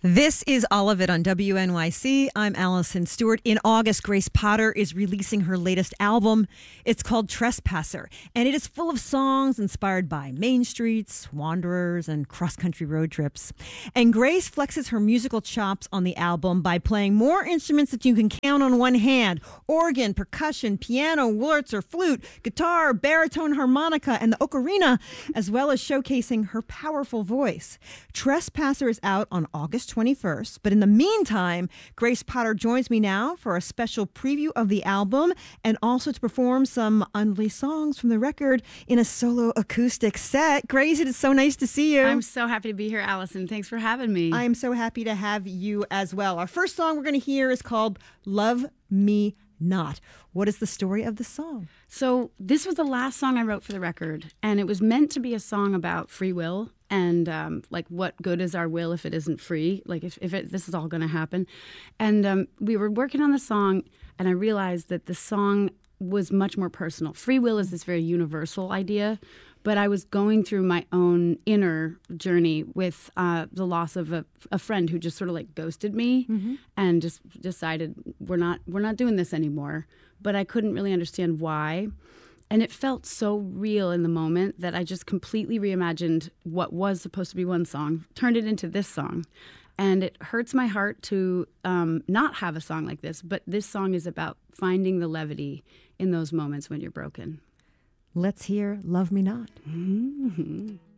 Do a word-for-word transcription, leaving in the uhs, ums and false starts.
This is All of It on W N Y C. I'm Allison Stewart. In August, Grace Potter is releasing her latest album. It's called Trespasser, and it is full of songs inspired by Main Streets, Wanderers, and cross-country road trips. And Grace flexes her musical chops on the album by playing more instruments that you can count on one hand: organ, percussion, piano, Wurlitzer, flute, guitar, baritone, harmonica, and the ocarina, as well as showcasing her powerful voice. Trespasser is out on August twenty-first, but in the meantime, Grace Potter joins me now for a special preview of the album and also to perform some unreleased songs from the record in a solo acoustic set. Grace, it is so nice to see you. I'm so happy to be here, Allison. Thanks for having me. I'm so happy to have you as well. Our first song we're going to hear is called Love Me Not. What is the story of the song? So this was the last song I wrote for the record, and it was meant to be a song about free will and um, like what good is our will if it isn't free? Like if, if it, this is all going to happen. And um, we were working on the song, and I realized that the song was much more personal. Free will is this very universal idea, but I was going through my own inner journey with uh, the loss of a, a friend who just sort of like ghosted me mm-hmm. and just decided we're not we're not doing this anymore. But I couldn't really understand why. And it felt so real in the moment that I just completely reimagined what was supposed to be one song, turned it into this song. And it hurts my heart to um, not have a song like this, but this song is about finding the levity in those moments when you're broken. Let's hear Love Me Not. Mm-hmm.